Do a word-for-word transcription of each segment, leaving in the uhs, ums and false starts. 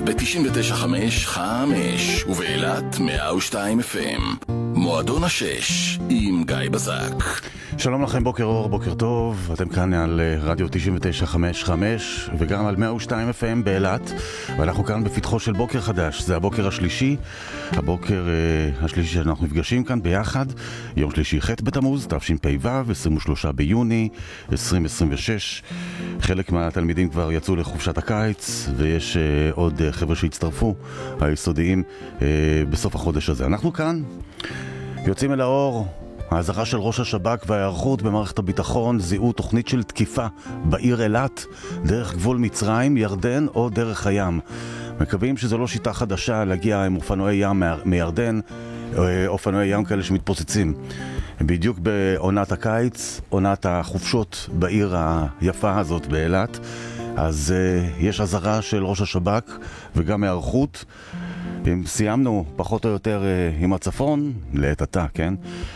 ב-תשעים ותשע חמש חמש ובאילת מאה ושתיים אף אם. מועדון השש עם גיא בזק. שלום לכם, בוקר אור, בוקר טוב. אתם כאן על רדיו תשעים ותשע חמש חמש וגם על מאה ושתיים אף אם באילת, ואנחנו כאן בפתחו של בוקר חדש. זה הבוקר השלישי, הבוקר uh, השלישי שאנחנו נפגשים כאן ביחד. יום שלישי ח' בתמוז תשפ"ו, עשרים ושלושה ביוני עשרים עשרים ושש. חלק מהתלמידים כבר יצאו לחופשת הקיץ, ויש uh, עוד uh, חבר'ה שהצטרפו, היסודיים, uh, בסוף החודש הזה. אנחנו כאן יוצאים אל האור. האזהרה של ראש השב"כ וההיערכות במערכת הביטחון זיהו תוכנית של תקיפה בעיר אילת דרך גבול מצרים, ירדן או דרך הים. מקווים שזו לא שיטה חדשה להגיע עם אופנועי ים מירדן, אופנועי ים כאלה שמתפוצצים. בדיוק בעונת הקיץ, עונת החופשות בעיר היפה הזאת באילת, אז uh, יש אזהרה של ראש השב"כ וגם היערכות. אם סיימנו פחות או יותר uh, עם הצפון, לעת עתה, כן?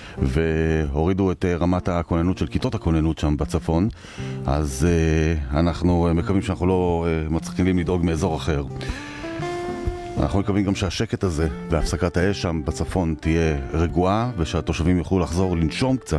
והורידו את uh, רמת הכוננות של כיתות הכוננות שם בצפון, אז uh, אנחנו uh, מקווים שאנחנו לא uh, מצליחים לדאוג מאזור אחר. אנחנו מקווים גם שהשקט הזה והפסקת האש שם בצפון תהיה רגועה, ושהתושבים יוכלו לחזור לנשום קצת,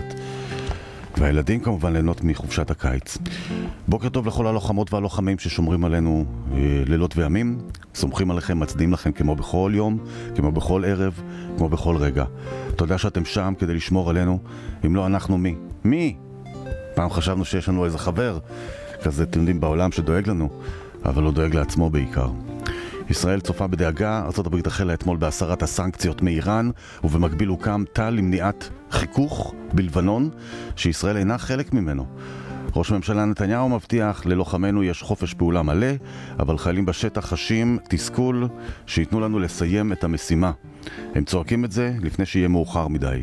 והילדים כמובן ליהנות מחופשת הקיץ. בוקר טוב לכל הלוחמות והלוחמים ששומרים עלינו אה, לילות וימים. סומכים עליכם, מצדיעים לכם כמו בכל יום, כמו בכל ערב, כמו בכל רגע. תודה שאתם שם כדי לשמור עלינו. אם לא אנחנו, מי? מי? פעם חשבנו שיש לנו איזה חבר כזה, אתם יודעים, בעולם שדואג לנו, אבל לא דואג לעצמו בעיקר. ישראל צופה בדאגה. ארצות הברית החלה אתמול בהסרת הסנקציות מאיראן, ובמקביל הוקם תא למניעת חיכוך בלבנון, שישראל אינה חלק ממנו. ראש הממשלה נתניהו מבטיח, ללוחמנו יש חופש פעולה מלא, אבל חיילים בשטח חשים תסכול שיתנו לנו לסיים את המשימה. הם צועקים את זה לפני שיהיה מאוחר מדי.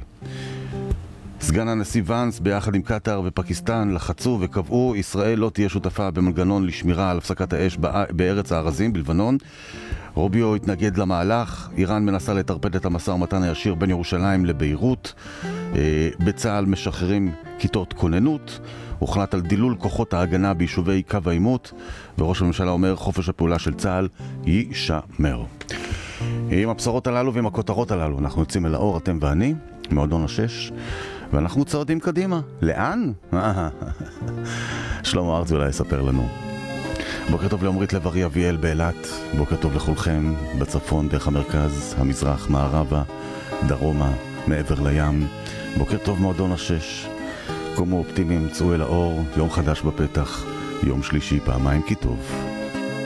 סגן הנשיא ונס ביחד עם קטר ופקיסטן לחצו וקבעו ישראל לא תהיה שותפה במנגנון לשמירה על הפסקת האש בארץ הארזים בלבנון. רוביו התנגד למהלך. איראן מנסה לטרפד את המשא ומתן הישיר בין ירושלים לביירות. בצה"ל משחררים כיתות כוננות. הוחלט על דילול כוחות ההגנה ביישובי קו העימות, וראש הממשלה אומר חופש הפעולה של צה"ל יישמר. עם הבשורות הללו ועם הכותרות הללו אנחנו יוצאים אל האור, אתם ואני, מועדון השש, ואנחנו צועדים קדימה. לאן? שלמה ארצי אולי יספר לנו. בוקר טוב לעומרית לב-ארי אביאל באילת. בוקר טוב לכולכם בצפון, דרך המרכז, המזרח, מערבה, דרומה, מעבר לים. בוקר טוב מועדון השש. קומו אופטימיים, צאו אל האור, יום חדש בפתח, יום שלישי פעמיים כי טוב.